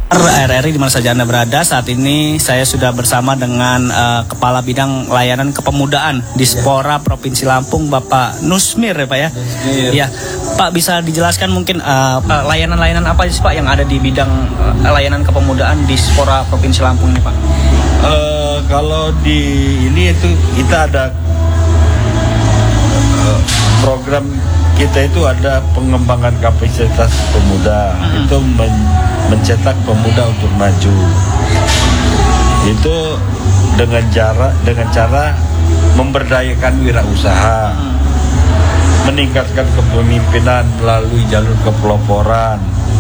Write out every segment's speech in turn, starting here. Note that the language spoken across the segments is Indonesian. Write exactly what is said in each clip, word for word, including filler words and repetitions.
R R I di mana saja Anda berada. Saat ini saya sudah bersama dengan uh, Kepala Bidang Layanan Kepemudaan Dispora Provinsi Lampung, Bapak Nusmir ya Pak ya. Nusmir. Ya, Pak bisa dijelaskan mungkin layanan-layanan uh, uh, apa sih Pak yang ada di bidang uh, layanan kepemudaan Dispora Provinsi Lampung ini Pak? Uh, kalau di ini itu kita ada uh, program kita itu ada pengembangan kapasitas pemuda, mm-hmm. itu men- mencetak pemuda untuk maju. Itu dengan cara dengan cara memberdayakan wirausaha, mm. meningkatkan kepemimpinan melalui jalur kepeloporan,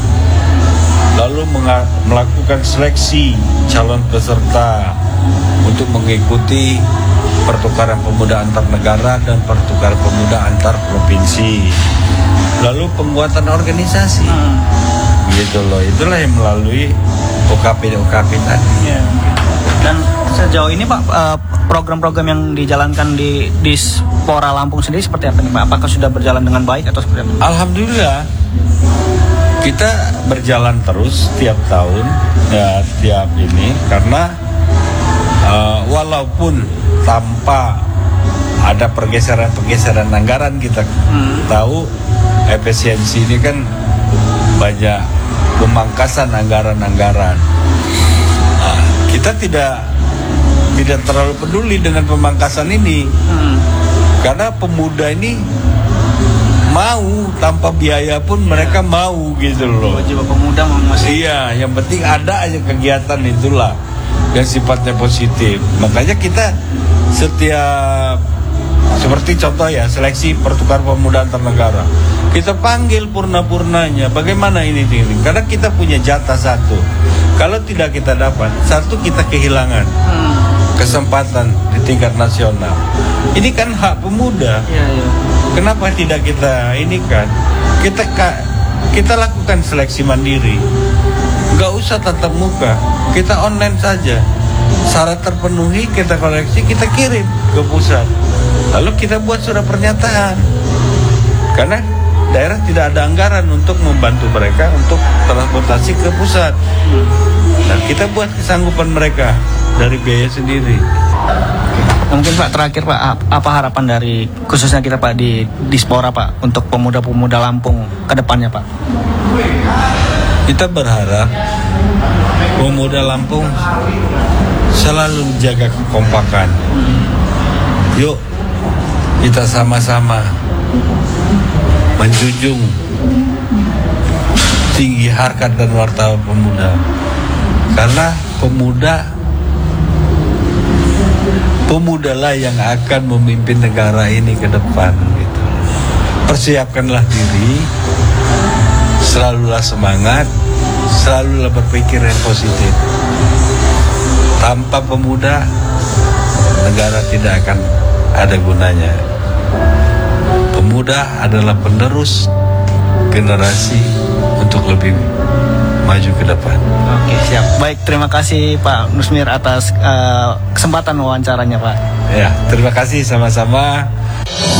lalu menga- melakukan seleksi calon peserta untuk mengikuti pertukaran pemuda antar negara dan pertukaran pemuda antar provinsi. Lalu penguatan organisasi, hmm. gitu loh. Itulah yang melalui O K P O K P tadi. Yeah. Dan sejauh ini Pak, program-program yang dijalankan di Dispora Lampung sendiri seperti apa nih Pak? Apakah sudah berjalan dengan baik atau seperti apa? Alhamdulillah, kita berjalan terus tiap tahun, ya tiap ini karena uh, walaupun tanpa ada pergeseran-pergeseran anggaran, kita hmm. tahu efisiensi ini kan banyak pemangkasan anggaran-anggaran. Nah, kita tidak tidak terlalu peduli dengan pemangkasan ini, hmm. karena pemuda ini mau tanpa biaya pun mereka mau gitu loh. Jiwa pemuda mau masih. Iya, yang penting ada aja kegiatan itulah yang sifatnya positif. Makanya kita setiap seperti contoh ya seleksi pertukaran pemuda antar negara, kita panggil purna-purnanya. Bagaimana ini ini? Karena kita punya jatah satu. Kalau tidak kita dapat satu, kita kehilangan hmm. kesempatan di tingkat nasional. Ini kan hak pemuda. Ya, ya. Kenapa tidak kita ini kan? Kita kita lakukan seleksi mandiri. Nggak usah tatap muka, kita online saja. Syarat terpenuhi, kita koreksi, kita kirim ke pusat. Lalu kita buat surat pernyataan. Karena daerah tidak ada anggaran untuk membantu mereka untuk transportasi ke pusat. Dan kita buat kesanggupan mereka dari biaya sendiri. Mungkin Pak terakhir Pak, apa harapan dari khususnya kita Pak di Dispora Pak untuk pemuda-pemuda Lampung ke depannya Pak? Kita berharap pemuda Lampung selalu menjaga kekompakan. Yuk kita sama-sama menjunjung tinggi harkat dan martabat pemuda. Karena pemuda pemudalah yang akan memimpin negara ini ke depan gitu. Persiapkanlah diri, selalulah semangat, selalulah berpikir yang positif. Tanpa pemuda, negara tidak akan ada gunanya. Pemuda adalah penerus generasi untuk lebih maju ke depan. Oke, siap. Baik, terima kasih Pak Nusmir atas uh, kesempatan wawancaranya Pak. Ya, terima kasih sama-sama.